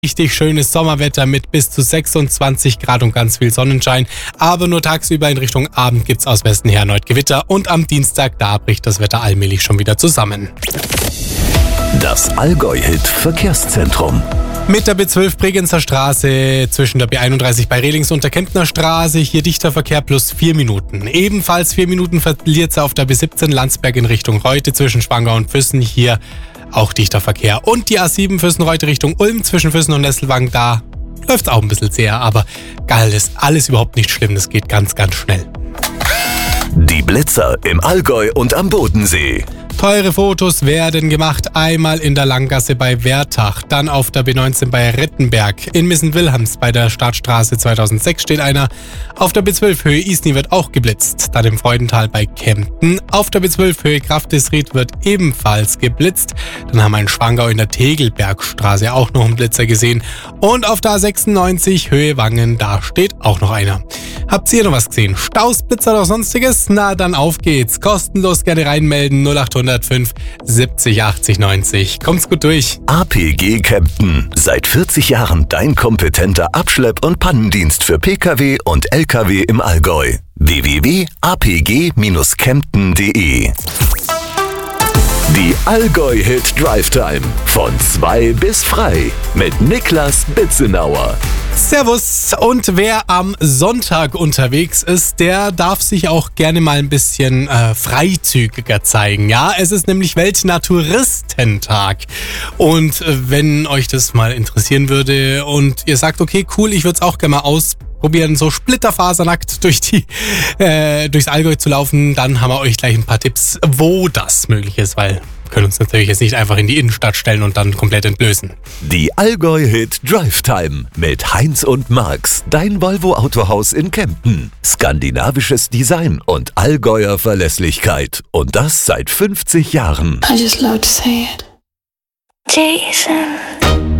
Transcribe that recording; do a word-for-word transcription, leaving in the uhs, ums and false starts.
Richtig schönes Sommerwetter mit bis zu sechsundzwanzig Grad und ganz viel Sonnenschein. Aber nur tagsüber in Richtung Abend gibt's aus Westen her erneut Gewitter. Und am Dienstag, da bricht das Wetter allmählich schon wieder zusammen. Das Allgäu-Hit Verkehrszentrum. Mit der B zwölf Bregenzer Straße zwischen der B einunddreißig bei Rehlings und der Kemptner Straße hier dichter Verkehr plus vier Minuten. Ebenfalls vier Minuten verliert sie auf der B siebzehn Landsberg in Richtung Reute zwischen Spandau und Füssen. Hier auch dichter Verkehr. Und die A sieben Füssen-Reute Richtung Ulm zwischen Füssen und Nesselwang, da läuft's auch ein bisschen zäher. Aber geil, ist alles überhaupt nicht schlimm. Das geht ganz, ganz schnell. Die Blitzer im Allgäu und am Bodensee. Teure Fotos werden gemacht, einmal in der Langgasse bei Wertach, dann auf der B neunzehn bei Rettenberg, in Missen-Wilhelms bei der Stadtstraße zweitausendsechs steht einer, auf der B zwölf Höhe Isny wird auch geblitzt, dann im Freudental bei Kempten, auf der B zwölf Höhe Grafdesried wird ebenfalls geblitzt, dann haben wir in Schwangau in der Tegelbergstraße auch noch einen Blitzer gesehen und auf der A sechsundneunzig Höhe Wangen, da steht auch noch einer. Habt ihr noch was gesehen? Staus, Blitzer oder sonstiges? Na, dann auf geht's. Kostenlos gerne reinmelden. null acht null fünf siebzig achtzig neunzig. Kommt's gut durch. A P G Kempten. Seit vierzig Jahren dein kompetenter Abschlepp- und Pannendienst für Pkw und Lkw im Allgäu. w w w punkt a p g dash kempten punkt d e. Die Allgäu-Hit Drive Time. Von zwei bis frei. Mit Niklas Bitzenauer. Servus, und wer am Sonntag unterwegs ist, der darf sich auch gerne mal ein bisschen äh, freizügiger zeigen. Ja, es ist nämlich Weltnaturistentag. Und äh, wenn euch das mal interessieren würde und ihr sagt, okay, cool, ich würde es auch gerne mal ausprobieren, so splitterfasernackt durch die, äh, durchs Allgäu zu laufen, dann haben wir euch gleich ein paar Tipps, wo das möglich ist, weil wir können uns natürlich jetzt nicht einfach in die Innenstadt stellen und dann komplett entblößen. Die Allgäu-Hit Drive Time mit Heinz und Max, dein Volvo-Autohaus in Kempten. Skandinavisches Design und Allgäuer Verlässlichkeit. Und das seit fünfzig Jahren. I just love to say it. Jason.